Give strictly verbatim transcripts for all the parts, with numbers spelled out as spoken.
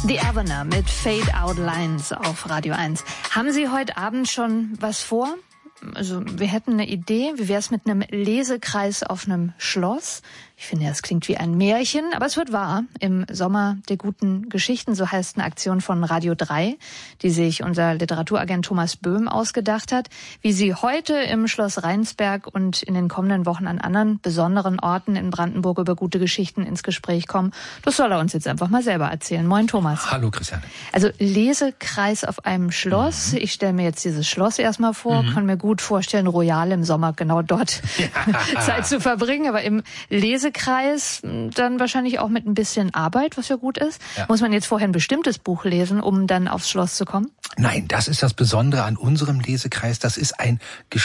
The Avener mit Fade Out Lines auf Radio eins. Haben Sie heute Abend schon was vor? Also wir hätten eine Idee. Wie wäre es mit einem Lesekreis auf einem Schloss? Ich finde, das klingt wie ein Märchen, aber es wird wahr. Im Sommer der guten Geschichten, so heißt eine Aktion von Radio drei, die sich unser Literaturagent Thomas Böhm ausgedacht hat. Wie Sie heute im Schloss Rheinsberg und in den kommenden Wochen an anderen besonderen Orten in Brandenburg über gute Geschichten ins Gespräch kommen, das soll er uns jetzt einfach mal selber erzählen. Moin Thomas. Hallo Christiane. Also Lesekreis auf einem Schloss. Mhm. Ich stelle mir jetzt dieses Schloss erstmal vor, mhm. kann mir gut vorstellen, royal im Sommer genau dort ja. Zeit zu verbringen, aber im Lesekreis dann wahrscheinlich auch mit ein bisschen Arbeit, was ja gut ist. Ja. Muss man jetzt vorher ein bestimmtes Buch lesen, um dann aufs Schloss zu kommen? Nein, das ist das Besondere an unserem Lesekreis. Das ist ein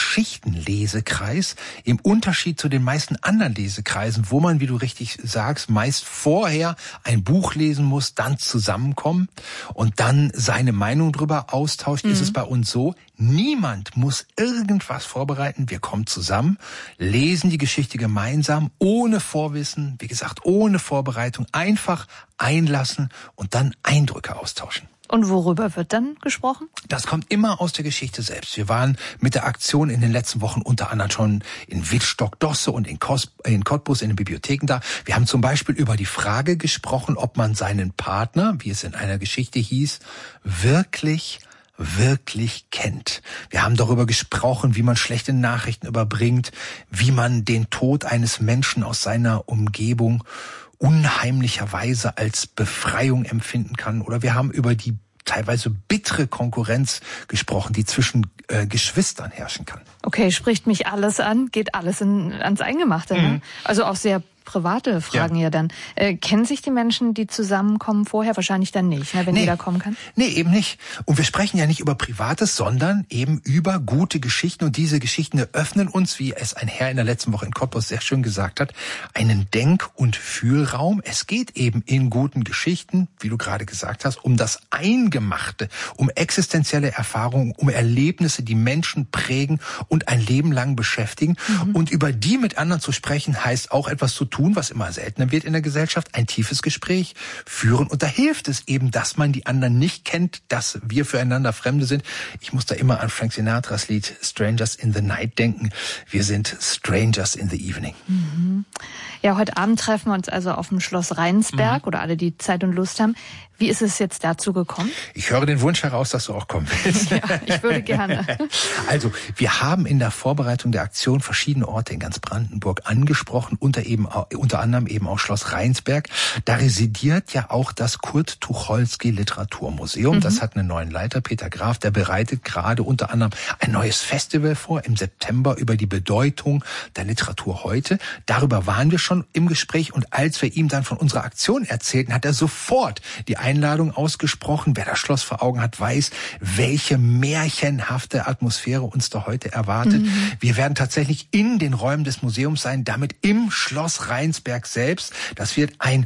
Geschichtenlesekreis im Unterschied zu den meisten anderen Lesekreisen, wo man, wie du richtig sagst, meist vorher ein Buch lesen muss, dann zusammenkommen und dann seine Meinung drüber austauscht. Mhm. Ist es bei uns so, niemand muss irgendwas vorbereiten. Wir kommen zusammen, lesen die Geschichte gemeinsam, ohne Vorwissen, wie gesagt, ohne Vorbereitung, einfach einlassen und dann Eindrücke austauschen. Und worüber wird dann gesprochen? Das kommt immer aus der Geschichte selbst. Wir waren mit der Aktion in den letzten Wochen unter anderem schon in Wittstock-Dosse und in, Kos- in Cottbus in den Bibliotheken da. Wir haben zum Beispiel über die Frage gesprochen, ob man seinen Partner, wie es in einer Geschichte hieß, wirklich wirklich kennt. Wir haben darüber gesprochen, wie man schlechte Nachrichten überbringt, wie man den Tod eines Menschen aus seiner Umgebung unheimlicherweise als Befreiung empfinden kann. Oder wir haben über die teilweise bittere Konkurrenz gesprochen, die zwischen äh, Geschwistern herrschen kann. Okay, spricht mich alles an, geht alles in, ans Eingemachte. Mhm. Ne? Also auch sehr private Fragen ja, ja dann. Äh, kennen sich die Menschen, die zusammenkommen, vorher wahrscheinlich dann nicht, ne, wenn nee, jeder kommen kann? Nee, eben nicht. Und wir sprechen ja nicht über Privates, sondern eben über gute Geschichten. Und diese Geschichten eröffnen uns, wie es ein Herr in der letzten Woche in Cottbus sehr schön gesagt hat, einen Denk- und Fühlraum. Es geht eben in guten Geschichten, wie du gerade gesagt hast, um das Eingemachte, um existenzielle Erfahrungen, um Erlebnisse, die Menschen prägen und ein Leben lang beschäftigen. Mhm. Und über die mit anderen zu sprechen, heißt auch etwas zu tun, was immer seltener wird in der Gesellschaft, ein tiefes Gespräch führen. Und da hilft es eben, dass man die anderen nicht kennt, dass wir füreinander Fremde sind. Ich muss da immer an Frank Sinatras Lied Strangers in the Night denken. Wir sind Strangers in the Evening. Mhm. Ja, heute Abend treffen wir uns also auf dem Schloss Rheinsberg, mhm. oder alle, die Zeit und Lust haben. Wie ist es jetzt dazu gekommen? Ich höre den Wunsch heraus, dass du auch kommen willst. Ja, ich würde gerne. Also, wir haben in der Vorbereitung der Aktion verschiedene Orte in ganz Brandenburg angesprochen, unter, eben, unter anderem eben auch Schloss Rheinsberg. Da residiert ja auch das Kurt Tucholsky Literaturmuseum. Mhm. Das hat einen neuen Leiter, Peter Graf, der bereitet gerade unter anderem ein neues Festival vor im September über die Bedeutung der Literatur heute. Darüber waren wir schon im Gespräch und als wir ihm dann von unserer Aktion erzählten, hat er sofort die Einladung ausgesprochen. Wer das Schloss vor Augen hat, weiß, welche märchenhafte Atmosphäre uns da heute erwartet. Mhm. Wir werden tatsächlich in den Räumen des Museums sein, damit im Schloss Rheinsberg selbst. Das wird ein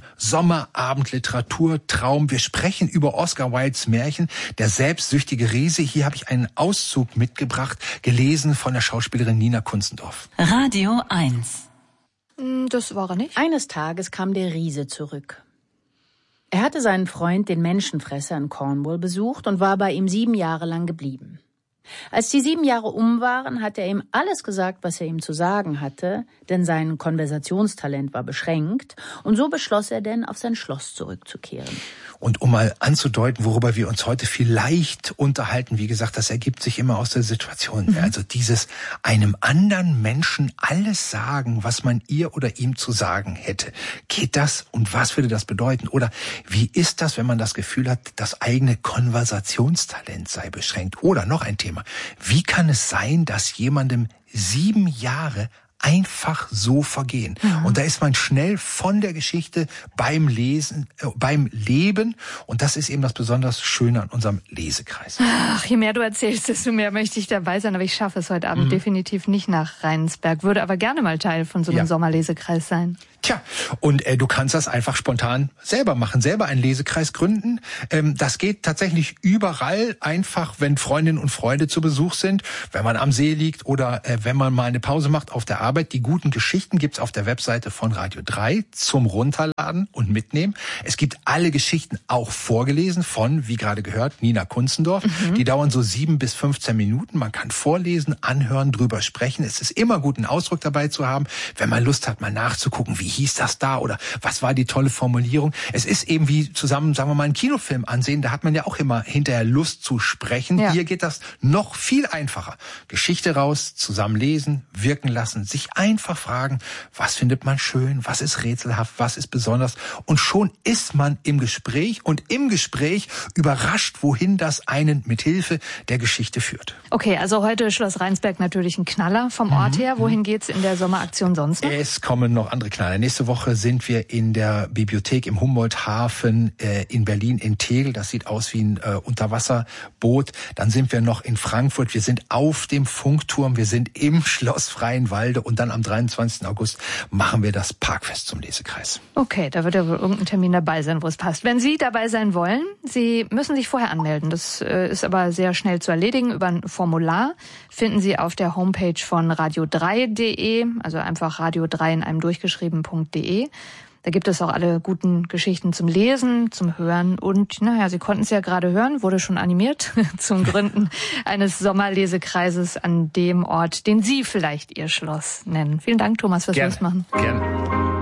Sommerabend-Literaturtraum. Wir sprechen über Oscar Wildes Märchen, der selbstsüchtige Riese. Hier habe ich einen Auszug mitgebracht, gelesen von der Schauspielerin Nina Kunzendorf. Radio eins. Das war er nicht. Eines Tages kam der Riese zurück. Er hatte seinen Freund, den Menschenfresser, in Cornwall besucht und war bei ihm sieben Jahre lang geblieben. Als die sieben Jahre um waren, hat er ihm alles gesagt, was er ihm zu sagen hatte, denn sein Konversationstalent war beschränkt, und so beschloss er denn, auf sein Schloss zurückzukehren. Und um mal anzudeuten, worüber wir uns heute vielleicht unterhalten, wie gesagt, das ergibt sich immer aus der Situation. Mhm. Also dieses einem anderen Menschen alles sagen, was man ihr oder ihm zu sagen hätte. Geht das und was würde das bedeuten? Oder wie ist das, wenn man das Gefühl hat, das eigene Konversationstalent sei beschränkt? Oder noch ein Thema. Wie kann es sein, dass jemandem sieben Jahre einfach so vergehen? Mhm. Und da ist man schnell von der Geschichte beim Lesen, äh, beim Leben. Und das ist eben das besonders Schöne an unserem Lesekreis. Ach, je mehr du erzählst, desto mehr möchte ich dabei sein. Aber ich schaffe es heute Abend mhm. definitiv nicht nach Rheinsberg. Würde aber gerne mal Teil von so einem ja. Sommerlesekreis sein. Tja, und äh, du kannst das einfach spontan selber machen, selber einen Lesekreis gründen. Ähm, das geht tatsächlich überall, einfach wenn Freundinnen und Freunde zu Besuch sind, wenn man am See liegt oder äh, wenn man mal eine Pause macht auf der Arbeit. Die guten Geschichten gibt's auf der Webseite von Radio drei zum Runterladen und Mitnehmen. Es gibt alle Geschichten auch vorgelesen von, wie gerade gehört, Nina Kunzendorf. Mhm. Die dauern so sieben bis fünfzehn Minuten. Man kann vorlesen, anhören, drüber sprechen. Es ist immer gut, einen Ausdruck dabei zu haben, wenn man Lust hat, mal nachzugucken, wie hieß das da oder was war die tolle Formulierung. Es ist eben wie zusammen, sagen wir mal, einen Kinofilm ansehen. Da hat man ja auch immer hinterher Lust zu sprechen. Ja. Hier geht das noch viel einfacher. Geschichte raus, zusammen lesen, wirken lassen, sich einfach fragen, was findet man schön, was ist rätselhaft, was ist besonders. Und schon ist man im Gespräch und im Gespräch überrascht, wohin das einen mit Hilfe der Geschichte führt. Okay, also heute Schloss Rheinsberg natürlich ein Knaller vom Ort her. Wohin geht's in der Sommeraktion sonst noch? Es kommen noch andere Knaller. Nächste Woche sind wir in der Bibliothek im Humboldt-Hafen äh, in Berlin in Tegel. Das sieht aus wie ein äh, Unterwasserboot. Dann sind wir noch in Frankfurt. Wir sind auf dem Funkturm. Wir sind im Schloss Freienwalde. Und dann am dreiundzwanzigsten August machen wir das Parkfest zum Lesekreis. Okay, da wird ja wohl irgendein Termin dabei sein, wo es passt. Wenn Sie dabei sein wollen, Sie müssen sich vorher anmelden. Das äh, ist aber sehr schnell zu erledigen. Über ein Formular finden Sie auf der Homepage von radio drei punkt de, also einfach radio drei in einem durchgeschrieben.de. Da gibt es auch alle guten Geschichten zum Lesen, zum Hören und, naja, Sie konnten es ja gerade hören, wurde schon animiert zum Gründen eines Sommerlesekreises an dem Ort, den Sie vielleicht Ihr Schloss nennen. Vielen Dank, Thomas, fürs Losmachen. Gerne.